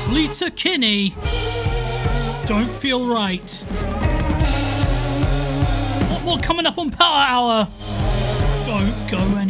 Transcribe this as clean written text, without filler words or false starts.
Fleeta Kinney. Don't feel right. What more coming up on Power Hour? Don't go anywhere.